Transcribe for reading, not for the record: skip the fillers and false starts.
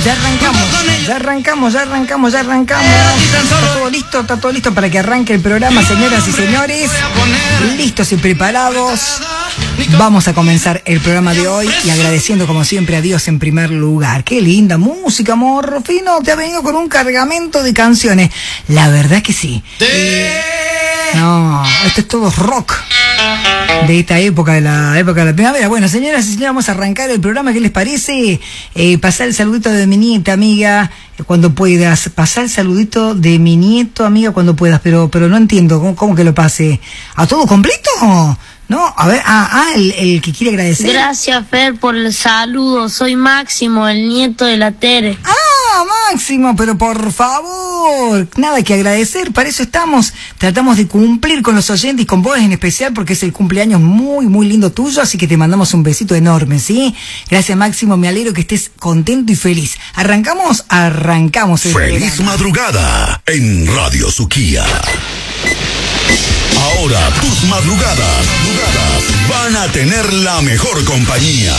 Ya arrancamos. Está todo listo para que arranque el programa, señoras y señores. Listos y preparados. Vamos a comenzar el programa de hoy y agradeciendo como siempre a Dios en primer lugar. Qué linda música, Morfino. Te ha venido con un cargamento de canciones. La verdad que sí. No, esto es todo rock de esta época, de la primavera. Bueno, señoras y señores, vamos a arrancar el programa. ¿Qué les parece? Pasar el saludito de mi nieta, amiga, cuando puedas. Pasar el saludito de mi nieto, amiga, cuando puedas. Pero no entiendo, ¿cómo que lo pase? ¿A todo completo? No, a ver, el que quiere agradecer. Gracias, Fer, por el saludo. Soy Máximo, el nieto de la Tere. Máximo, pero por favor, nada que agradecer, para eso estamos. Tratamos de cumplir con los oyentes y con vos en especial porque es el cumpleaños muy, muy lindo tuyo, así que te mandamos un besito enorme, ¿sí? Gracias, Máximo, me alegro que estés contento y feliz. ¿Arrancamos? Arrancamos. Feliz madrugada en Radio Suquía. Ahora tus madrugadas van a tener la mejor compañía.